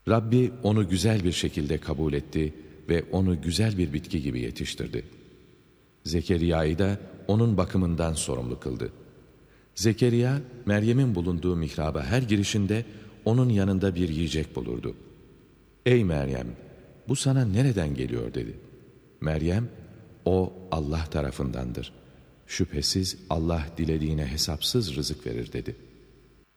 Rabbi onu güzel bir şekilde kabul etti ve onu güzel bir bitki gibi yetiştirdi. Zekeriya'yı da onun bakımından sorumlu kıldı. Zekeriya, Meryem'in bulunduğu mihraba her girişinde onun yanında bir yiyecek bulurdu. "Ey Meryem, bu sana nereden geliyor?" dedi. Meryem, "O Allah tarafındandır. Şüphesiz Allah dilediğine hesapsız rızık verir." dedi.